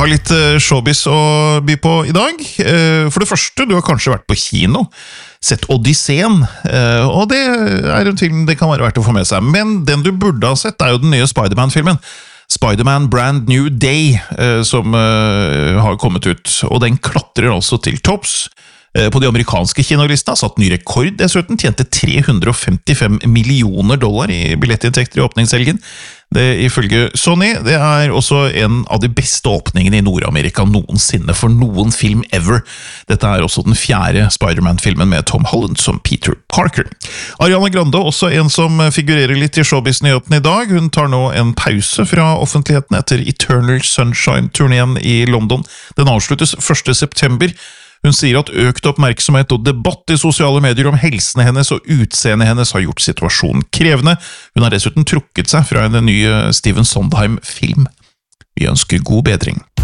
har litt showbiz å by på I dag. For det første, du har kanskje vært på kino, sett Odysseen, og det en film det kan være verdt å få med seg. Men den du burde ha sett jo den nye Spider-Man-filmen. Spider-Man Brand New Day, som har kommet ut, og den klatrer altså til topps. På de amerikanske kinolistene satt ny rekord dessuten, tjente $355 millioner I billettinntekter I åpningshelgen. Det ifølge Sony, det også en av de beste åpningene I Nord-Amerika noensinne for noen film ever. Dette også den 4. Spider-Man-filmen med Tom Holland som Peter Parker. Ariana Grande, også en som figurerer litt I showbiz-nyhetene I dag. Hun tar nå en pause fra offentligheten etter Eternal Sunshine-turneen I London. Den avsluttes 1. september. Hun sier at økt oppmerksomhet og debatt I sosiale medier om helsen hennes og utseendet hennes har gjort situasjonen krevende. Hun har dessuten trukket seg fra en ny Stephen Sondheim-film. Vi ønsker god bedring.